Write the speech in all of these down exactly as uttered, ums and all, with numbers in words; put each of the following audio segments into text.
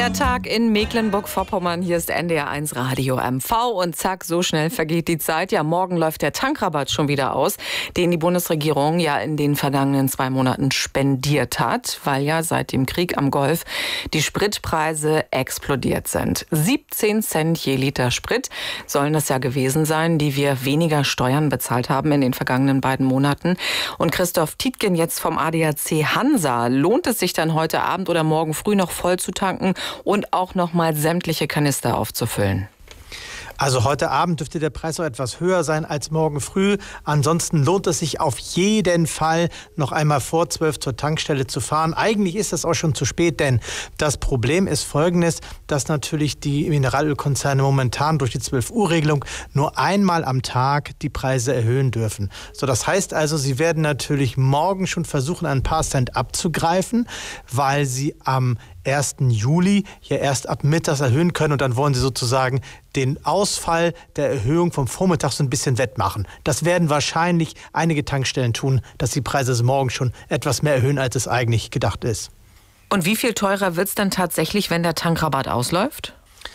Der Tag in Mecklenburg-Vorpommern. Hier ist N D R eins Radio M V und zack, so schnell vergeht die Zeit. Ja, morgen läuft der Tankrabatt schon wieder aus, den die Bundesregierung ja in den vergangenen zwei Monaten spendiert hat, weil ja seit dem Krieg am Golf die Spritpreise explodiert sind. siebzehn Cent je Liter Sprit sollen das ja gewesen sein, die wir weniger Steuern bezahlt haben in den vergangenen beiden Monaten. Und Christoph Tietgen jetzt vom A D A C Hansa. Lohnt es sich dann heute Abend oder morgen früh noch voll zu tanken und auch noch mal sämtliche Kanister aufzufüllen? Also heute Abend dürfte der Preis noch etwas höher sein als morgen früh. Ansonsten lohnt es sich auf jeden Fall, noch einmal vor zwölf zur Tankstelle zu fahren. Eigentlich ist das auch schon zu spät, denn das Problem ist folgendes, dass natürlich die Mineralölkonzerne momentan durch die zwölf Uhr Regelung nur einmal am Tag die Preise erhöhen dürfen. So, das heißt also, sie werden natürlich morgen schon versuchen, ein paar Cent abzugreifen, weil sie am ersten Juli ja erst ab mittags erhöhen können und dann wollen sie sozusagen den Ausfall der Erhöhung vom Vormittag so ein bisschen wettmachen. Das werden wahrscheinlich einige Tankstellen tun, dass die Preise morgen schon etwas mehr erhöhen, als es eigentlich gedacht ist. Und wie viel teurer wird es dann tatsächlich, wenn der Tankrabatt ausläuft?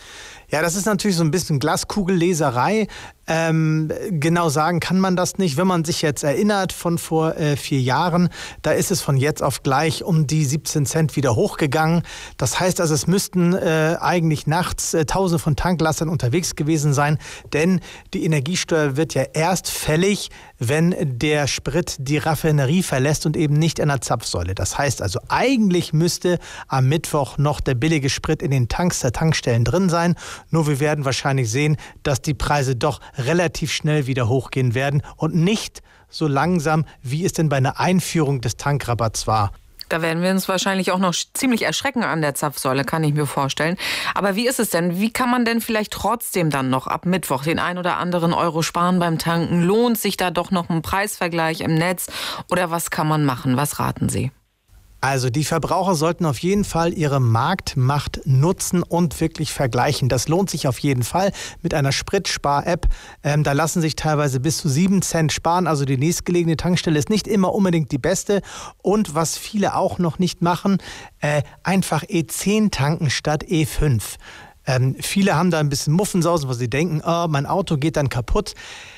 Ja, das ist natürlich so ein bisschen Glaskugelleserei. Ähm, genau sagen kann man das nicht. Wenn man sich jetzt erinnert von vor äh, vier Jahren, da ist es von jetzt auf gleich um die siebzehn Cent wieder hochgegangen. Das heißt also, es müssten äh, eigentlich nachts äh, Tausende von Tanklastern unterwegs gewesen sein, denn die Energiesteuer wird ja erst fällig, wenn der Sprit die Raffinerie verlässt und eben nicht an der Zapfsäule. Das heißt also, eigentlich müsste am Mittwoch noch der billige Sprit in den Tanks der Tankstellen drin sein. Nur wir werden wahrscheinlich sehen, dass die Preise doch relativ schnell wieder hochgehen werden und nicht so langsam, wie es denn bei einer Einführung des Tankrabatts war. Da werden wir uns wahrscheinlich auch noch ziemlich erschrecken an der Zapfsäule, kann ich mir vorstellen. Aber wie ist es denn? Wie kann man denn vielleicht trotzdem dann noch ab Mittwoch den ein oder anderen Euro sparen beim Tanken? Lohnt sich da doch noch ein Preisvergleich im Netz? Oder was kann man machen? Was raten Sie? Also die Verbraucher sollten auf jeden Fall ihre Marktmacht nutzen und wirklich vergleichen. Das lohnt sich auf jeden Fall mit einer Spritspar-App. Ähm, da lassen sich teilweise bis zu sieben Cent sparen. Also die nächstgelegene Tankstelle ist nicht immer unbedingt die beste. Und was viele auch noch nicht machen, äh, einfach E zehn tanken statt E fünf. Ähm, viele haben da ein bisschen Muffensausen, wo sie denken, oh, mein Auto geht dann kaputt.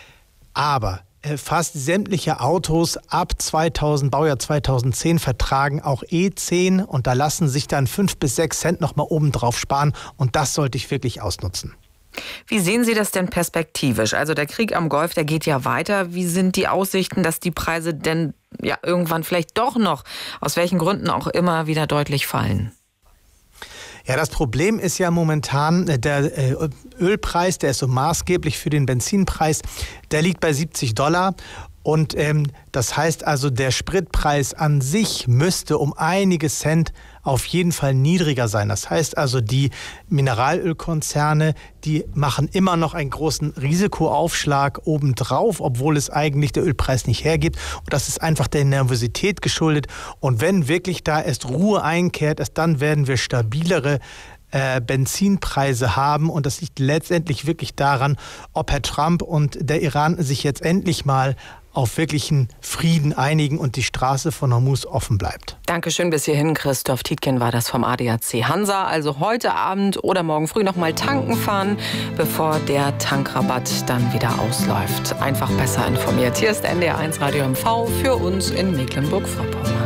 Aber fast sämtliche Autos ab zweitausend, Baujahr zweitausendzehn vertragen auch E zehn und da lassen sich dann fünf bis sechs Cent nochmal oben drauf sparen und das sollte ich wirklich ausnutzen. Wie sehen Sie das denn perspektivisch? Also der Krieg am Golf, der geht ja weiter. Wie sind die Aussichten, dass die Preise denn ja irgendwann vielleicht doch noch, aus welchen Gründen auch immer, wieder deutlich fallen? Ja, das Problem ist ja momentan, der Ölpreis, der ist so maßgeblich für den Benzinpreis, der liegt bei siebzig Dollar. Und ähm, das heißt also, der Spritpreis an sich müsste um einige Cent auf jeden Fall niedriger sein. Das heißt also, die Mineralölkonzerne, die machen immer noch einen großen Risikoaufschlag obendrauf, obwohl es eigentlich der Ölpreis nicht hergibt. Und das ist einfach der Nervosität geschuldet. Und wenn wirklich da erst Ruhe einkehrt, erst dann werden wir stabilere Äh, Benzinpreise haben und das liegt letztendlich wirklich daran, ob Herr Trump und der Iran sich jetzt endlich mal auf wirklichen Frieden einigen und die Straße von Hormuz offen bleibt. Dankeschön bis hierhin. Christoph Tietgen war das vom A D A C Hansa. Also heute Abend oder morgen früh noch mal tanken fahren, bevor der Tankrabatt dann wieder ausläuft. Einfach besser informiert. Hier ist N D R eins Radio M V für uns in Mecklenburg-Vorpommern.